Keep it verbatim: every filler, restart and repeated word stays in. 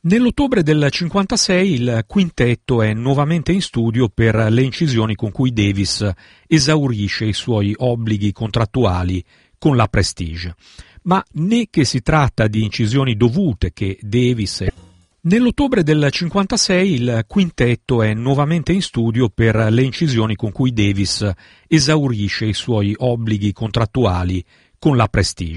Nell'ottobre del cinquantasei il quintetto è nuovamente in studio per le incisioni con cui Davis esaurisce i suoi obblighi contrattuali con la Prestige. Ma né che si tratta di incisioni dovute che Davis è... Nell'ottobre del cinquantasei il quintetto è nuovamente in studio per le incisioni con cui Davis esaurisce i suoi obblighi contrattuali con la Prestige.